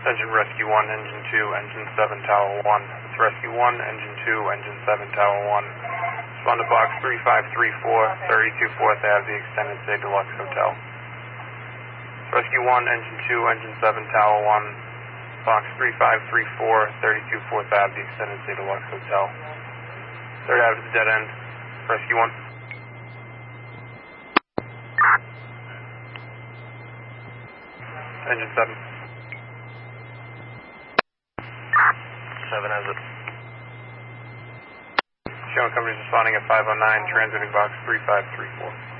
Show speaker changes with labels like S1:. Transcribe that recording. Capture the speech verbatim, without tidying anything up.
S1: Engine Rescue one, Engine two, Engine seven, Tower one. It's Rescue one, Engine two, Engine seven, Tower one. Respond to Box three five three four, thirty-two fourth Avenue, the Extended Stay Deluxe Hotel. Rescue one, Engine two, Engine seven, Tower one. Box three five three four, thirty-two fourth Avenue, the Extended Stay Deluxe Hotel. third Avenue, dead end. Rescue one. Engine seven.
S2: seven has it.
S1: Showing companies responding at five oh nine, transiting box three five three four.